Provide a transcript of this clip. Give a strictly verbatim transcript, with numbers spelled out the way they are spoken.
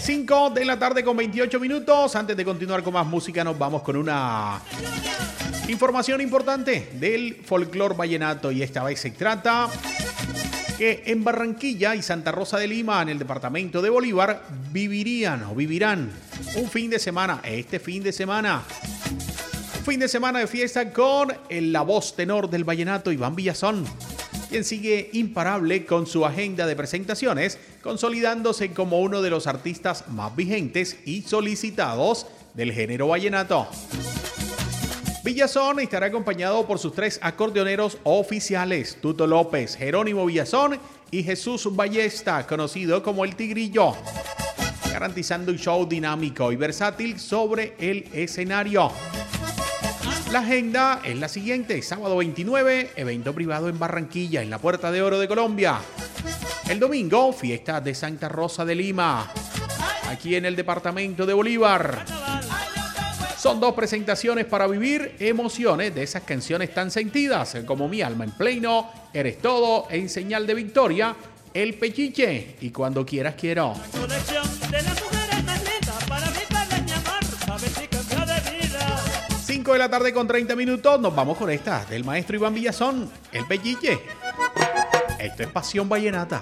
cinco de la tarde con veintiocho minutos. Antes de continuar con más música, nos vamos con una información importante del folclore vallenato. Y esta vez se trata que en Barranquilla y Santa Rosa de Lima, en el departamento de Bolívar, vivirían o vivirán un fin de semana, este fin de semana, un fin de semana de fiesta con el, la voz tenor del vallenato, Iván Villazón, quien sigue imparable con su agenda de presentaciones, consolidándose como uno de los artistas más vigentes y solicitados del género vallenato. Villazón estará acompañado por sus tres acordeoneros oficiales, Tuto López, Jerónimo Villazón y Jesús Ballesta, conocido como El Tigrillo, garantizando un show dinámico y versátil sobre el escenario. La agenda es la siguiente: sábado veintinueve, evento privado en Barranquilla, en la Puerta de Oro de Colombia. El domingo, fiesta de Santa Rosa de Lima, aquí en el departamento de Bolívar. Son dos presentaciones para vivir emociones de esas canciones tan sentidas como Mi Alma en Pleno, Eres Todo, En Señal de Victoria, El Pechiche y Cuando Quieras Quiero. cinco de la tarde con treinta minutos, nos vamos con esta del maestro Iván Villazón, El Pechiche. Esto es Pasión Vallenata.